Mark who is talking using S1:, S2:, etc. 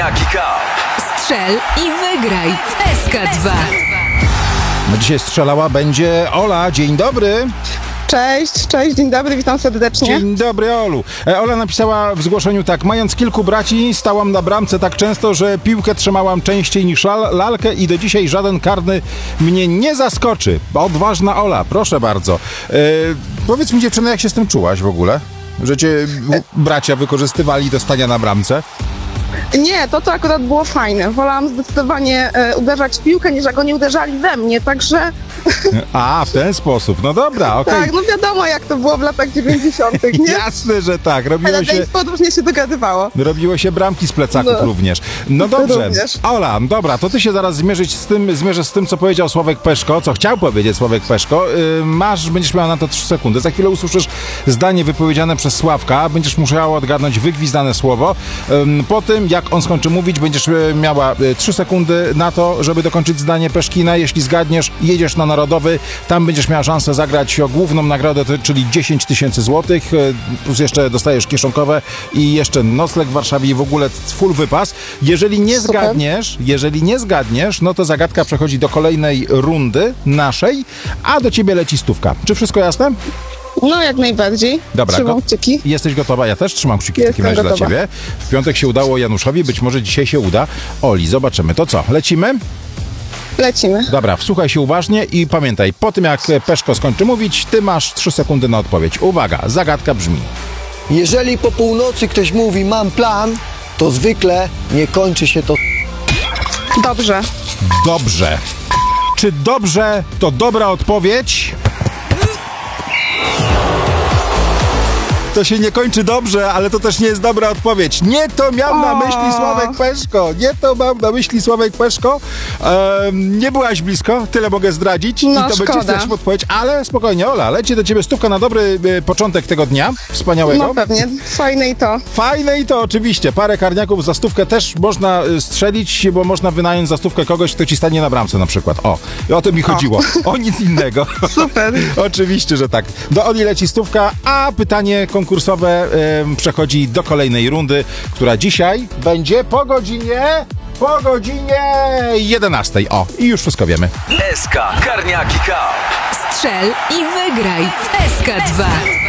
S1: Karniaki Cup.
S2: Strzel i wygraj w SK2.
S3: Dzisiaj strzelała będzie Ola. Dzień dobry.
S4: Cześć, dzień dobry, witam serdecznie.
S3: Dzień dobry, Olu. Ola napisała w zgłoszeniu tak. Mając kilku braci, stałam na bramce tak często, że piłkę trzymałam częściej niż lalkę i do dzisiaj żaden karny mnie nie zaskoczy. Odważna Ola, proszę bardzo. Powiedz mi, dziewczyno, jak się z tym czułaś w ogóle? Że cię bracia wykorzystywali do stania na bramce?
S4: Nie, to akurat było fajne. Wolałam zdecydowanie uderzać w piłkę, niż jak oni uderzali we mnie, także...
S3: A, w ten sposób. No dobra, okej.
S4: Tak, no wiadomo jak to było w latach 90., nie?
S3: Jasne, że tak.
S4: Ale podróżnie się dogadywało.
S3: Robiło się bramki z plecaków również. No dobrze.
S4: Również.
S3: Ola, dobra, to ty się zaraz zmierzysz z tym, co powiedział Sławek Peszko, co chciał powiedzieć Sławek Peszko. Będziesz miała na to 3 sekundy. Za chwilę usłyszysz zdanie wypowiedziane przez Sławka. Będziesz musiała odgadnąć wygwizdane słowo. Po tym, jak on skończy mówić, będziesz miała 3 sekundy na to, żeby dokończyć zdanie Peszkina. Jeśli zgadniesz, jedziesz na Narodowy. Tam będziesz miała szansę zagrać o główną nagrodę, czyli 10 000 złotych. Plus jeszcze dostajesz kieszonkowe i jeszcze nocleg w Warszawie i w ogóle full wypas. Jeżeli nie zgadniesz, no to zagadka przechodzi do kolejnej rundy naszej, a do ciebie leci 100. Czy wszystko jasne?
S4: No, jak najbardziej.
S3: Dobra,
S4: trzymam kciuki.
S3: Jesteś gotowa? Ja też trzymam kciuki w takim razie dla ciebie. W piątek się udało Januszowi, być może dzisiaj się uda Oli. Zobaczymy. To co? Lecimy?
S4: Lecimy.
S3: Dobra, wsłuchaj się uważnie i pamiętaj, po tym jak Peszko skończy mówić, ty masz 3 sekundy na odpowiedź. Uwaga, zagadka brzmi.
S5: Jeżeli po północy ktoś mówi mam plan, to zwykle nie kończy się to...
S4: Dobrze.
S3: Dobrze. Czy dobrze to dobra odpowiedź? To się nie kończy dobrze, ale to też nie jest dobra odpowiedź. Nie to miał na myśli Sławek Peszko. Nie byłaś blisko, tyle mogę zdradzić.
S4: No,
S3: i to będzie też odpowiedź, ale spokojnie, Ola, leci do ciebie 100 na dobry początek tego dnia. Wspaniałego.
S4: No pewnie, fajne i to.
S3: Oczywiście. Parę karniaków za 100 też można strzelić, bo można wynająć za 100 kogoś, kto ci stanie na bramce na przykład. O to mi chodziło. O nic innego.
S4: Super.
S3: Oczywiście, że tak. Do Oli leci 100, a pytanie konkursowe przechodzi do kolejnej rundy, która dzisiaj będzie po godzinie 11. I już wszystko wiemy.
S1: SK Karniaki Cup.
S2: Strzel i wygraj w SK2.